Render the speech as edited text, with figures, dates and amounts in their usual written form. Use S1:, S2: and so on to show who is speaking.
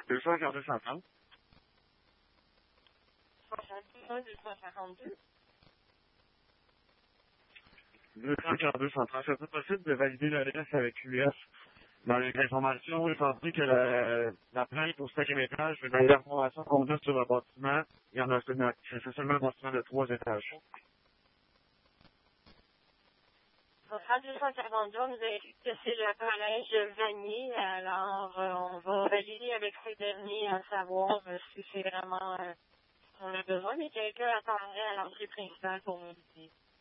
S1: 242 130.
S2: 61 242.
S1: 242 130. C'est pas possible de valider l'adresse avec US. Dans les informations, il faut dire que la plainte au 5e étage, dans les informations qu'on a sur le bâtiment, il y en a c'est seulement un bâtiment de 3 étages.
S2: Votre 242, vous avez dit que c'est le collège Vanier, alors on va valider avec ces derniers à savoir si c'est vraiment ce qu'on a besoin, mais quelqu'un attendrait à l'entrée principale pour nous le dire.